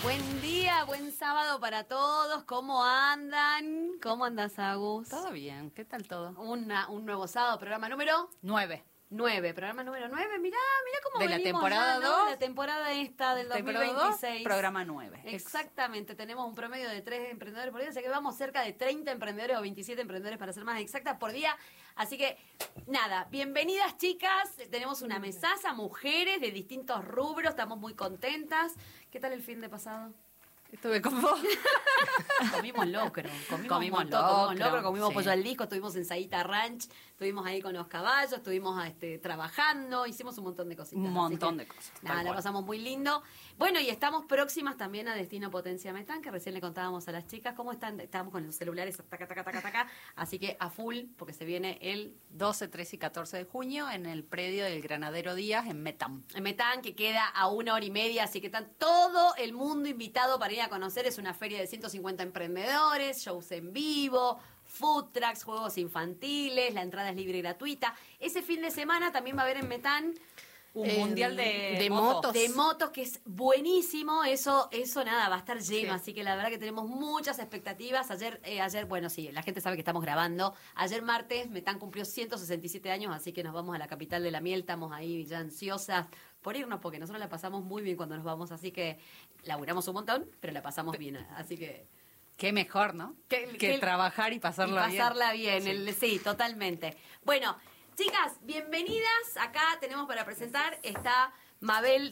Buen día, buen sábado para todos. ¿Cómo andan? ¿Cómo andas, Agus? Todo bien, ¿qué tal todo? Un nuevo sábado, programa número 9. 9, programa número 9. Mirá cómo De la venimos temporada ya, ¿no? 2. De la temporada esta del Temporada 2026. 2, programa 9. Exactamente, tenemos un promedio de 3 emprendedores por día, así que vamos cerca de 30 emprendedores o 27 emprendedores para ser más exactas por día. Así que, nada, bienvenidas chicas, tenemos una mesaza, mujeres de distintos rubros, estamos muy contentas. ¿Qué tal el fin de pasado? Estuve con vos. Comimos locro, Comimos comimos sí. pollo al disco, estuvimos en Saíta Ranch, estuvimos ahí con los caballos, estuvimos trabajando, hicimos un montón de cositas. Un montón de cosas. Nada, la pasamos muy lindo. Bueno, y estamos próximas también a Destino Potencia Metán, que recién le contábamos a las chicas cómo están. Estábamos con los celulares, taca, así que a full, porque se viene el 12, 13 y 14 de junio en el predio del Granadero Díaz en Metán. en Metán, que queda a 1 hora y media, así que están todo el mundo invitado para ir a conocer. Es una feria de 150 emprendedores, shows en vivo, food trucks, juegos infantiles, la entrada es libre y gratuita. Ese fin de semana también va a haber en Metán Un mundial de motos. De motos, que es buenísimo. Eso nada, va a estar lleno. Sí. Así que la verdad que tenemos muchas expectativas. Ayer, bueno, sí, la gente sabe que estamos grabando. Ayer martes, Metán cumplió 167 años, así que nos vamos a la capital de la miel. Estamos ahí ya ansiosas por irnos, porque nosotros la pasamos muy bien cuando nos vamos. Así que laburamos un montón, pero la pasamos bien. Así que... Qué mejor, ¿no? Que trabajar y pasarla bien. Pasarla bien, sí, totalmente. Bueno, chicas, bienvenidas. Acá tenemos para presentar, está Mabel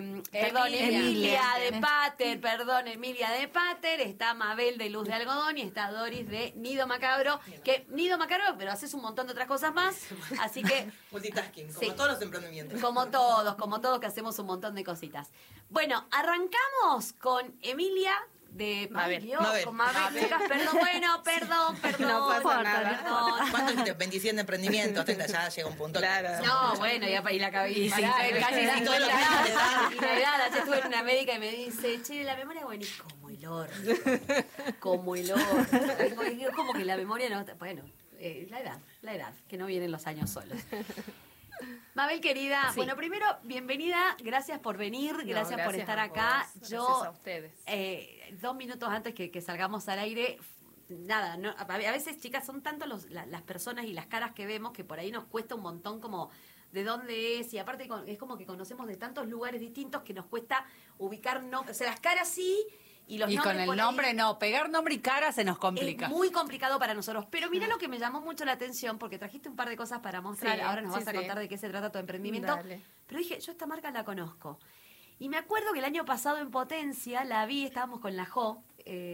Emilia de Pater, está Mabel de Luz de Algodón y está Doris de Nido Macabro, pero haces un montón de otras cosas más, así que... Multitasking, como Sí. todos los emprendimientos. Como todos que hacemos un montón de cositas. Bueno, arrancamos con Emilia de Mabel. Dios, Mabel. con Mabel, chicas, perdón. No pasa nada. Perdón. ¿Cuántos dijiste? 27 de emprendimientos, 30, ya llega un punto. Claro. No, bueno, y la cabeza. Casi edad, 50 todo lo que años. es la edad. Y la edad, ayer estuve en una médica y me dice, che, la memoria, bueno, y como el orto. Como el orto. Es como que la memoria no... Bueno, la edad, que no vienen los años solos. Mabel, querida, Sí. bueno, primero, bienvenida, gracias por venir, gracias por gracias estar a acá. vos, Yo, gracias a ustedes. 2 minutos antes que salgamos al aire, nada, no, a veces, chicas, son tanto las personas y las caras que vemos que por ahí nos cuesta un montón como de dónde es, y aparte es como que conocemos de tantos lugares distintos que nos cuesta ubicarnos, o sea, las caras sí, y los Y nombres con el por ahí nombre no, pegar nombre y cara se nos complica. es muy complicado para nosotros. Pero mira lo que me llamó mucho la atención, porque trajiste un par de cosas para mostrar. Sí, Ahora nos vas a sí. contar de qué se trata tu emprendimiento. Dale. Pero dije, yo esta marca la conozco. Y me acuerdo que el año pasado en Potencia la vi, estábamos con la Jo,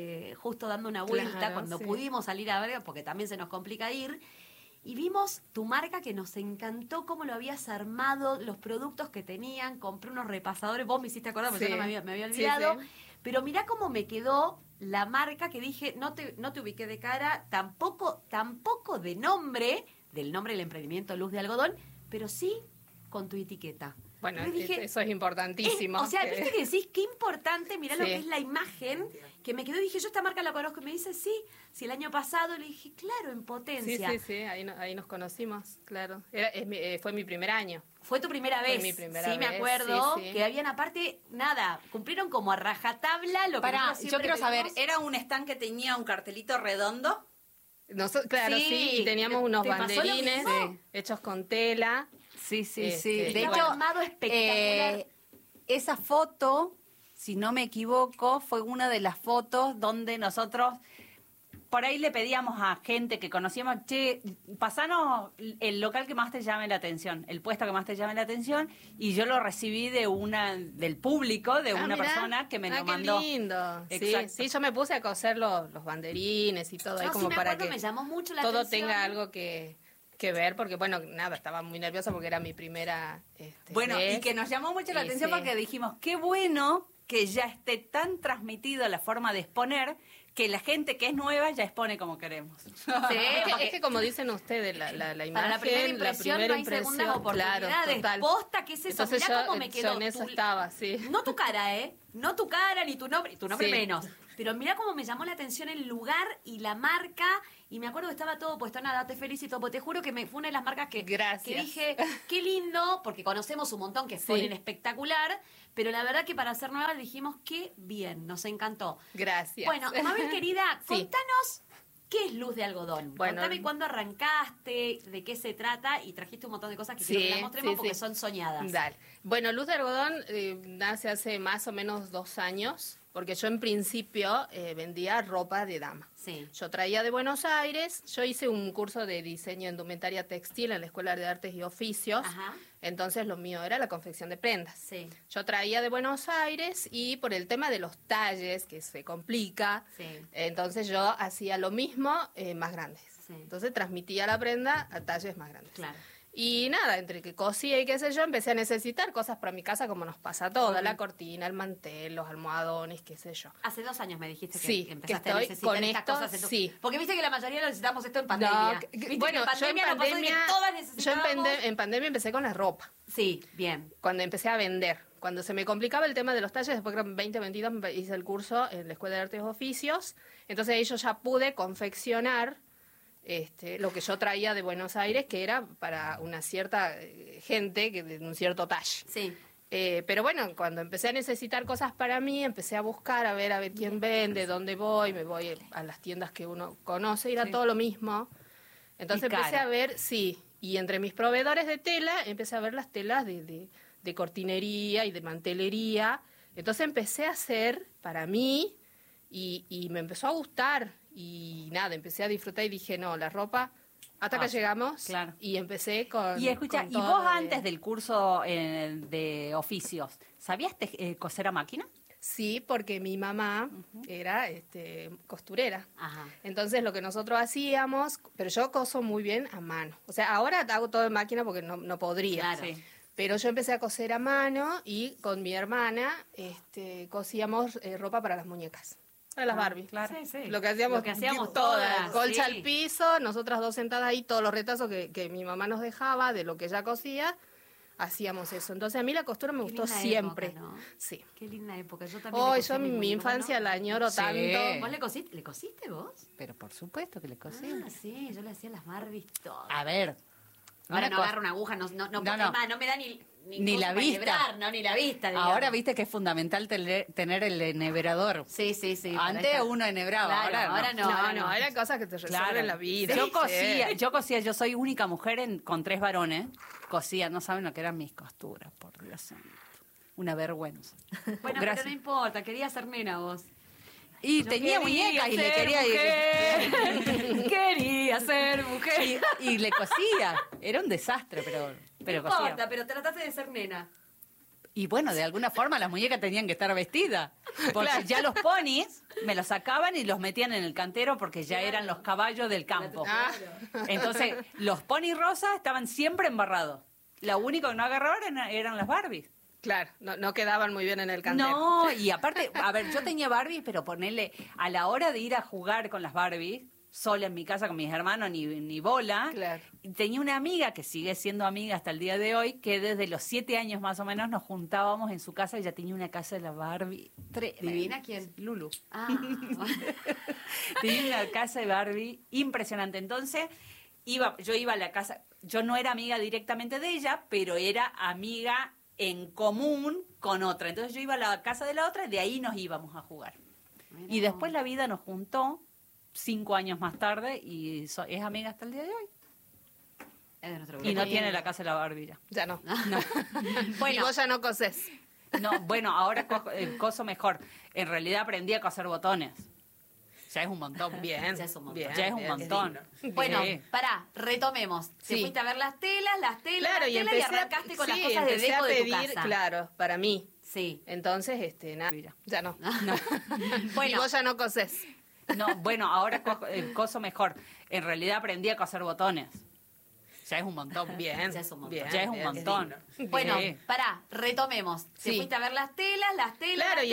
justo dando una vuelta, Claro, cuando sí. pudimos salir a ver, porque también se nos complica ir. Y vimos tu marca, que nos encantó cómo lo habías armado, los productos que tenían. Compré unos repasadores, vos me hiciste acordar porque Sí. yo no me había Sí, olvidado. sí. Pero mirá cómo me quedó la marca, que dije, no te ubiqué de cara, tampoco de nombre, del nombre del emprendimiento Luz de Algodón, pero sí con tu etiqueta. Bueno, Yo dije, eso es importantísimo. o sea, viste que decís, qué importante, mirá lo Sí. que es la imagen, que me quedó y dije, yo esta marca la conozco, y me dice, sí, el año pasado, le dije, claro, en Sí, Potencia. sí, ahí nos conocimos, claro. Fue mi primer año. Fue tu primera Fue vez. mi primera sí, me vez, acuerdo sí, sí. que habían aparte, nada, cumplieron como a rajatabla lo que Pará, nosotros yo siempre quiero saber, pedimos. ¿era un stand que tenía un cartelito redondo? Claro, Sí. sí, y teníamos unos ¿Te pasó lo banderines mismo? hechos con tela. Sí, sí, Este, sí. De estaba hecho, armado espectacular. Esa foto, si no me equivoco, fue una de las fotos donde nosotros por ahí le pedíamos a gente que conocíamos, che, pasanos el local que más te llame la atención, el puesto que más te llame la atención, y yo lo recibí del público, de una mirá. persona que me lo Qué mandó. lindo. Sí, Exacto. sí, yo me puse a coser los banderines y todo ahí No, sí como me para acuerdo, que me llamó mucho la todo atención. tenga algo que ver, porque bueno, nada, estaba muy nerviosa porque era mi primera Bueno, vez. y que nos llamó mucho la Y atención sí. porque dijimos, qué bueno que ya esté tan transmitido la forma de exponer, que la gente que es nueva ya expone como queremos. Sí, porque- es que como dicen ustedes, la imagen, Para la primera impresión no hay segundas oportunidades. claro, total. Posta, ¿qué es eso? Entonces Mirá yo, cómo me quedó. yo en eso estaba, sí. No tu cara, ¿eh? No tu cara ni tu nombre Sí. menos. Pero mirá cómo me llamó la atención el lugar y la marca. Y me acuerdo que estaba todo puesto, nada, te felicito, porque te juro que fue una de las marcas que dije, qué lindo, porque conocemos un montón que ponen espectacular, pero la verdad que para ser nueva dijimos, qué bien, nos encantó. Gracias. Bueno, Mabel querida, contanos... ¿Qué es Luz de Algodón? Bueno, contame cuándo arrancaste, de qué se trata y trajiste un montón de cosas que quiero que las mostremos porque son soñadas. Dale. Bueno, Luz de Algodón nace hace más o menos 2 años, porque yo en principio vendía ropa de dama. Sí. Yo traía de Buenos Aires, yo hice un curso de diseño de indumentaria textil en la Escuela de Artes y Oficios, Ajá. Entonces lo mío era la confección de prendas. Sí. Yo traía de Buenos Aires y por el tema de los talles, que se complica, entonces yo hacía lo mismo más grandes. Sí. Entonces transmitía la prenda a talles más grandes. Claro. Y nada, entre que cosía y qué sé yo, empecé a necesitar cosas para mi casa como nos pasa a todas, la cortina, el mantel, los almohadones, qué sé yo. Hace 2 años me dijiste que Sí, empezaste que a estoy necesitar con estas esto, cosas. En sí. Porque viste que la mayoría necesitamos esto en pandemia. Viste Bueno, que en pandemia nos pasó de que todas necesitábamos... en pandemia empecé con la ropa. Sí, bien. Cuando empecé a vender. Cuando se me complicaba el tema de los talles, después que en 2022 hice el curso en la Escuela de Artes y Oficios, entonces ahí yo ya pude confeccionar lo que yo traía de Buenos Aires, que era para una cierta gente de un cierto talle. Sí. Pero bueno, cuando empecé a necesitar cosas para mí, empecé a buscar, a ver quién vende, dónde voy, me voy a las tiendas que uno conoce, y era todo lo mismo. Entonces empecé a ver, y entre mis proveedores de tela, empecé a ver las telas de cortinería y de mantelería. Entonces empecé a hacer para mí y me empezó a gustar. Y nada, empecé a disfrutar y dije, no, la ropa, hasta que llegamos. Claro. Y empecé con... Y escucha, con ¿y todo vos antes del curso de oficios, sabías coser a máquina? Sí, porque mi mamá era costurera. Ajá. Entonces lo que nosotros hacíamos, pero yo coso muy bien a mano. O sea, ahora hago todo en máquina porque no podría. Claro. Sí. Pero yo empecé a coser a mano y con mi hermana cosíamos ropa para las muñecas. Para las Barbie. Claro. Sí, sí. Lo que hacíamos, todas, colcha sí. al piso, nosotras dos sentadas ahí, todos los retazos que mi mamá nos dejaba de lo que ella cosía, hacíamos eso. Entonces a mí la costura me gustó linda siempre. época, ¿no? Sí. Qué linda época. Yo también. Oh, le cosí yo a mi infancia la añoro Sí. tanto. ¿Vos le cosiste? ¿Le cosiste vos? Pero por supuesto que le cosí. Ah, sí, yo le hacía las Barbies todas. A ver. Ahora una no cosa- agarro una aguja, no, es más, no me da ni Ni la cosa para vista. enhebrar, no, ni la vista. digamos. Ahora viste que es fundamental tener el enhebrador. Sí, sí, sí. para Antes esta- uno enhebraba, Claro, ahora no. ahora No, eran cosas que te resuelven la vida. Yo cosía, yo soy única mujer con 3 varones. Cosía, no saben lo que eran mis costuras, por Dios santo. Una vergüenza. Bueno, Gracias. pero no importa, quería ser nena vos. Y Yo tenía muñecas y le quería mujer. Quería ser mujer. y le cosía. Era un desastre, pero No cosía. importa, pero trataste de ser nena. Y bueno, de alguna forma las muñecas tenían que estar vestidas. Porque ya los ponis me los sacaban y los metían en el cantero porque ya eran los caballos del campo. Ah. Entonces, los ponis rosas estaban siempre embarrados. Lo único que no agarraban eran las Barbies. Claro, no quedaban muy bien en el cantero. No, y aparte, a ver, yo tenía Barbies, pero ponerle a la hora de ir a jugar con las Barbies, sola en mi casa con mis hermanos, ni bola. Claro. Y tenía una amiga que sigue siendo amiga hasta el día de hoy, que desde los 7 años más o menos nos juntábamos en su casa. Ella tenía una casa de la Barbie tremenda. ¿Divina quién? Lulu. Ah, Tenía una casa de Barbie impresionante. Entonces, yo iba a la casa, yo no era amiga directamente de ella, pero era amiga en común con otra. Entonces yo iba a la casa de la otra y de ahí nos íbamos a jugar. Y después la vida nos juntó 5 años más tarde y es amiga hasta el día de hoy. es de nuestro Y grupo. no tiene la casa de la Barbie ya. Ya no. Y Bueno, vos ya no cosés. No, bueno, ahora coso mejor. En realidad aprendí a coser botones. Ya es un montón. Bien. Ya es un montón. bien, Ya es un bien. montón. bueno, Sí. pará, retomemos. Te Sí. fuiste a ver las telas, Claro, y y empecé arrancaste con las sí, cosas de empecé deco a de tu pedir, casa. claro, para mí. Sí. Entonces, nada, ya no. Y Bueno, vos ya no cosés. No, bueno, ahora coso mejor. En realidad aprendí a coser botones. Ya es un montón. Bien. Ya es un montón. bien, Ya es un bien. montón. bueno, Sí. pará, retomemos. Te Sí. fuiste a ver las telas, Claro, y